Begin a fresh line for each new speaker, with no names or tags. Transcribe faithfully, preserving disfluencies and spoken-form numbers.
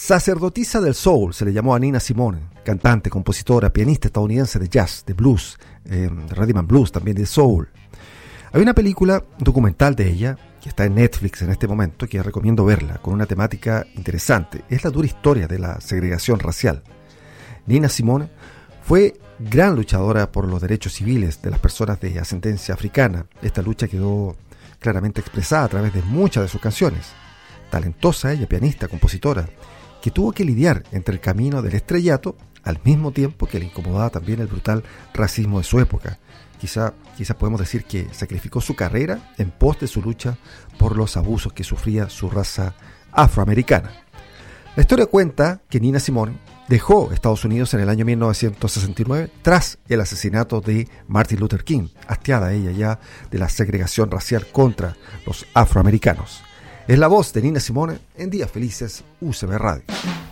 Sacerdotisa del soul se le llamó a Nina Simone, cantante, compositora, pianista estadounidense de jazz, de blues, eh, de rhythm and blues, también de soul. Hay una película documental de ella que está en Netflix en este momento, que recomiendo verla, con una temática interesante. Es la dura historia de la segregación racial. Nina Simone fue gran luchadora por los derechos civiles de las personas de ascendencia africana. Esta lucha quedó claramente expresada a través de muchas de sus canciones. Talentosa ella, pianista, compositora, que tuvo que lidiar entre el camino del estrellato al mismo tiempo que le incomodaba también el brutal racismo de su época. Quizá, quizá podemos decir que sacrificó su carrera en pos de su lucha por los abusos que sufría su raza afroamericana. La historia cuenta que Nina Simone dejó Estados Unidos en el año mil novecientos sesenta y nueve tras el asesinato de Martin Luther King, hastiada ella ya de la segregación racial contra los afroamericanos. Es la voz de Nina Simone en Días Felices U C B Radio.